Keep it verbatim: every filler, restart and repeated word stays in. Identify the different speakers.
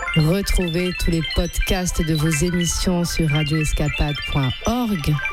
Speaker 1: Retrouvez tous les podcasts de vos émissions sur radio escapade point org.